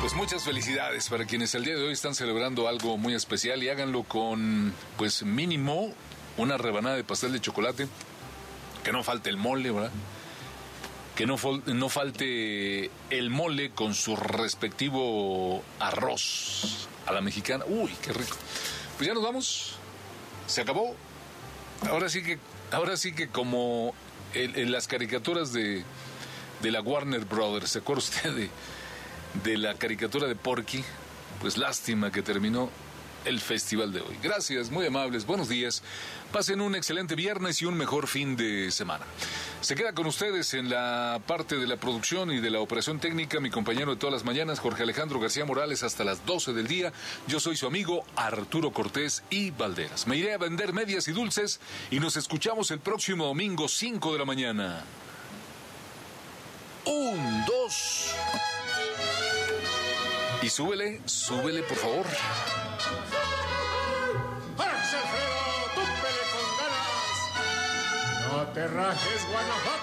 Pues muchas felicidades para quienes el día de hoy están celebrando algo muy especial y háganlo con, pues mínimo, una rebanada de pastel de chocolate, que no falte el mole, ¿verdad? Que no falte el mole con su respectivo arroz a la mexicana. Uy, qué rico. Pues ya nos vamos, se acabó. Ahora sí que como en las caricaturas de la Warner Brothers, ¿se acuerda usted de la caricatura de Porky? Pues lástima que terminó el festival de hoy. Gracias, muy amables, buenos días. Pasen un excelente viernes y un mejor fin de semana. Se queda con ustedes en la parte de la producción y de la operación técnica mi compañero de todas las mañanas, Jorge Alejandro García Morales, hasta las 12 del día. Yo soy su amigo Arturo Cortés y Valderas. Me iré a vender medias y dulces y nos escuchamos el próximo domingo, 5 de la mañana. 1, 2... Y súbele, por favor. ¡Árale, Alfredo! ¡Túmpele con ganas! ¡No te rajes, Guanajuato!